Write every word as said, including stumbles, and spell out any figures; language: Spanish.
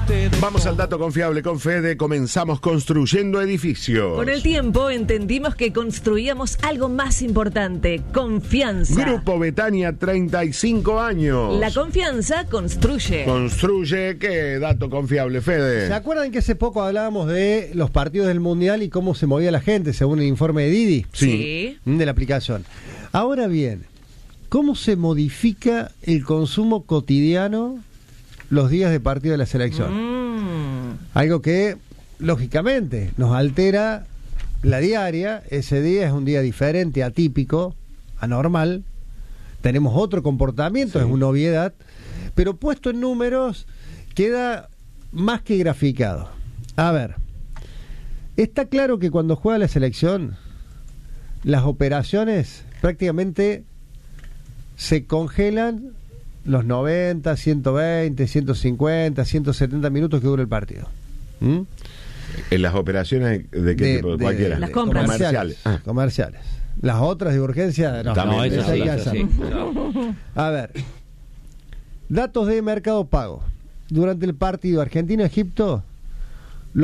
Vamos al dato confiable con Fede. Comenzamos construyendo edificios. Con el tiempo entendimos que construíamos algo más importante: confianza. Grupo Betania, treinta y cinco años. La confianza construye. Construye. ¿Qué dato confiable, Fede? ¿Se acuerdan que hace poco hablábamos de los partidos del Mundial y cómo se movía la gente según el informe de Didi? Sí. De la aplicación. Ahora bien, ¿cómo se modifica el consumo cotidiano los días de partido de la selección? Mm. Algo que, lógicamente, nos altera la diaria. Ese día es un día diferente, atípico, anormal. Tenemos otro comportamiento, sí. Es una obviedad. Pero puesto en números, queda más que graficado. A ver, está claro que cuando juega la selección, las operaciones prácticamente se congelan los noventa, ciento veinte, ciento cincuenta, ciento setenta minutos que dura el partido. ¿Mm? ¿En las operaciones de qué de, tipo? De de, cualquiera. Las compras. Comerciales. Ah. Comerciales. Las otras de urgencia, no. También, No, eso eso hay sí, que eso hacer. sí. No. A ver, datos de Mercado Pago. Durante el partido Argentina-Egipto,